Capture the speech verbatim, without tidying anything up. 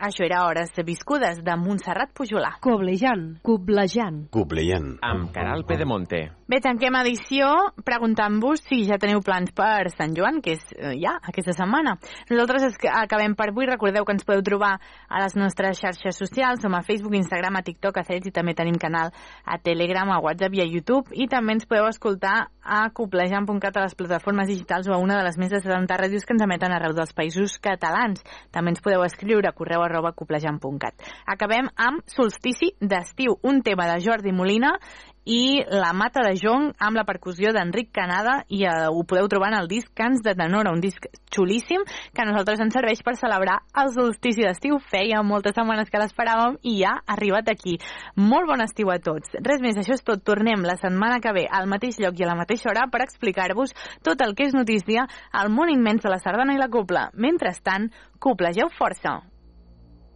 Això era Hores viscudes, de Montserrat Pujolà. Coblejant. Coblejant. Coblejant. Amb Caral Pedemonte. Bé, tanquem edició preguntant-vos si ja teniu plans per Sant Joan, que és eh, ja aquesta setmana. Nosaltres es- acabem per avui. Recordeu que ens podeu trobar a les nostres xarxes socials. Som a Facebook, Instagram, a TikTok, a Threads, i també tenim canal a Telegram, a WhatsApp i a YouTube. I també ens podeu escoltar a coblejant punt cat, a les plataformes digitals o a una de les més de setanta ràdios que ens emeten arreu dels països catalans. També ens podeu escriure a correu arroba coblejant punt cat. Acabem amb Solstici d'estiu, un tema de Jordi Molina i La Mata de Jonc amb la percussió d'Enric Canada, i eh, ho podeu trobar en el disc Cants de Tenora, un disc xulíssim que a nosaltres ens serveix per celebrar el solstici d'estiu. Feia moltes setmanes que l'esperàvem i ja ha arribat aquí. Molt bon estiu a tots. Res més, això és tot. Tornem la setmana que ve al mateix lloc i a la mateixa hora per explicar-vos tot el que és notícia al món immens de la sardana i la copla. Mentrestant, coplegeu força.